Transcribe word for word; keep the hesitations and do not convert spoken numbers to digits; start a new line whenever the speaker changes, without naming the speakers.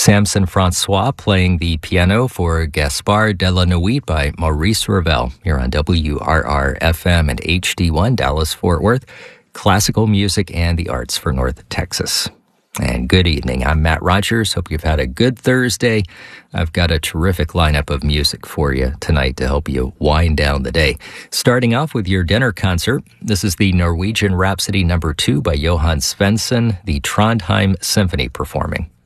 Samson Francois playing the piano for Gaspard de la Nuit by Maurice Ravel here on W R R F M and H D one Dallas-Fort Worth, classical music and the arts for North Texas. And good evening. I'm Matt Rogers. Hope you've had a good Thursday. I've got a terrific lineup of music for you tonight to help you wind down the day. Starting off with your dinner concert, this is the Norwegian Rhapsody number two by Johann Svensson, the Trondheim Symphony performing.